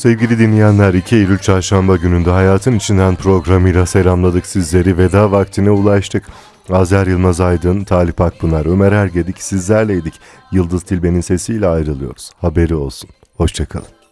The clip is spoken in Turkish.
Sevgili dinleyenler, 2 Eylül Çarşamba gününde Hayatın İçinden programıyla selamladık sizleri. Veda vaktine ulaştık. Azer Yılmaz Aydın, Talip Akpınar, Ömer Ergedik sizlerleydik. Yıldız Tilbe'nin sesiyle ayrılıyoruz. Haberi olsun. Hoşçakalın.